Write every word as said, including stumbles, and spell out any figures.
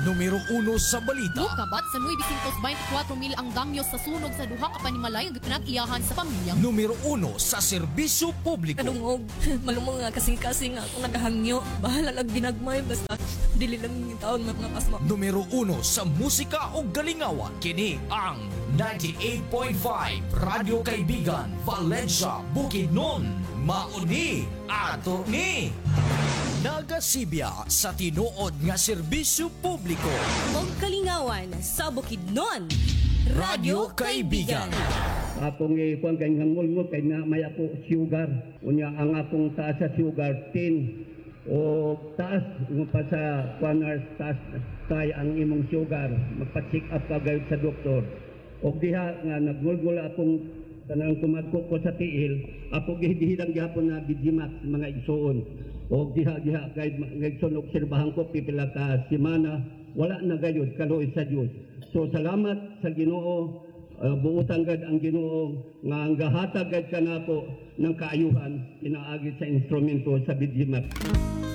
numero uno sa balita. Mukabat sa nueve twenty-four mil ang damyo sa sunog sa duha ka panimalay nga pinag-iyahan sa pamilya. Numero uno sa serbisyo publiko. Kanungog, malumong nga kasing-kasing ako nagahangyo. Bahala lang ginagmay basta dili lang yung taon mga pasma. Numero uno sa musika o galingawan. Kini ang ninety-eight point five Radio Kaibigan, Valencia, Bukidnon. Mauni ato ni nagasibya sa tinuod nga serbisyo publiko. Og kalingawan sa Bukidnon, Radio Kaibigan. Akong ikuan kay ngangulngol kay na may ako sugar. Unya ang akong taas sa sugar ten o taas mo pa sa kuanar taas tay ang imong sugar. Magpa-check up ka gayud sa doktor. Og diha nga nagngulngol akong kanang tumadko ko sa tiil, ako gihilang gihapon na Bidimax mga igsoon. Og diha diha kay ngagson obserbahan ko pipila ka semana wala na gayud kaluoy sa Dios. So salamat sa Ginoo. Uh, buutan gad ang Ginoo nga ang gahatag gad kanako ng kaayuhan inaagi sa instrumento sa Bidimax.